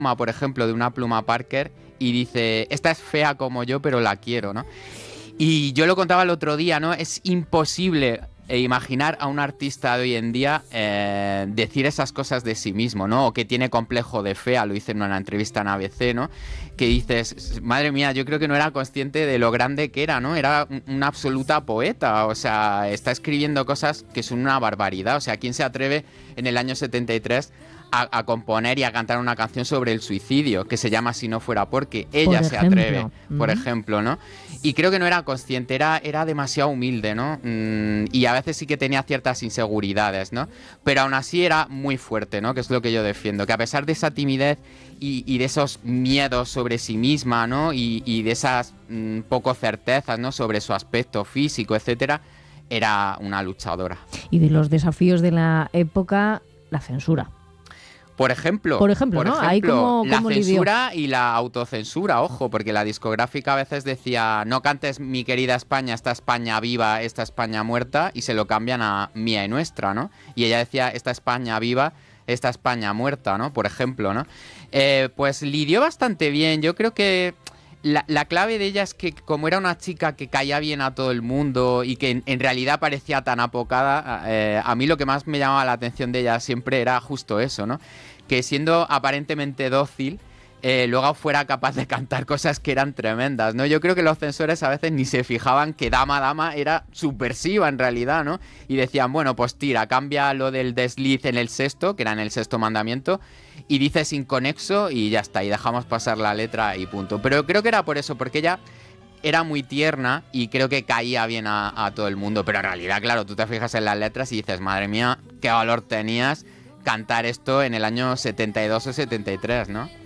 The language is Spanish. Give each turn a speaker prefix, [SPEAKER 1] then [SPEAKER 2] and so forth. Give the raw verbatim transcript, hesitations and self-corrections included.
[SPEAKER 1] pluma, por ejemplo, de una pluma Parker y dice, esta es fea como yo, pero la quiero, ¿no? Y yo lo contaba el otro día, ¿no? Es imposible eh, imaginar a un artista de hoy en día eh, decir esas cosas de sí mismo, ¿no? O que tiene complejo de fea, lo hice en una entrevista en A B C, ¿no? Que dices, madre mía, yo creo que no era consciente de lo grande que era, ¿no? Era un- una absoluta poeta, o sea, está escribiendo cosas que son una barbaridad, o sea, ¿quién se atreve en el año setenta y tres a, a componer y a cantar una canción sobre el suicidio, que se llama Si no fuera porque? Ella
[SPEAKER 2] Por
[SPEAKER 1] se atreve,
[SPEAKER 2] ejemplo.
[SPEAKER 1] por
[SPEAKER 2] Mm.
[SPEAKER 1] ejemplo, ¿no? Y creo que no era consciente, era, era demasiado humilde, ¿no? Mm, y a veces sí que tenía ciertas inseguridades, ¿no? Pero aún así era muy fuerte, ¿no? Que es lo que yo defiendo, que a pesar de esa timidez y, y de esos miedos sobre sí misma, ¿no? Y, y de esas mm, poco certezas, ¿no? Sobre su aspecto físico, etcétera, era una luchadora.
[SPEAKER 2] Y de los desafíos de la época, la censura.
[SPEAKER 1] Por ejemplo,
[SPEAKER 2] Por ejemplo, ¿no? Ahí cómo-
[SPEAKER 1] la
[SPEAKER 2] cómo lidió.
[SPEAKER 1] censura y la autocensura, ojo, porque la discográfica a veces decía, no cantes mi querida España, esta España viva, esta España muerta, y se lo cambian a mía y nuestra, ¿no? Y ella decía, esta España viva, esta España muerta, ¿no? Por ejemplo, ¿no? Eh, pues lidió bastante bien, yo creo que la, la clave de ella es que como era una chica que caía bien a todo el mundo y que en, en realidad parecía tan apocada, eh, a mí lo que más me llamaba la atención de ella siempre era justo eso, ¿no? Que siendo aparentemente dócil, eh, luego fuera capaz de cantar cosas que eran tremendas, ¿no? Yo creo que los censores a veces ni se fijaban que Dama Dama era subversiva en realidad, ¿no? Y decían, bueno, pues tira, cambia lo del desliz en el sexto, que era en el sexto mandamiento, y dices inconexo y ya está, y dejamos pasar la letra y punto. Pero creo que era por eso, porque ella era muy tierna y creo que caía bien a, a todo el mundo. Pero en realidad, claro, tú te fijas en las letras y dices, madre mía, qué valor tenías cantar esto en el año setenta y dos o setenta y tres, ¿no?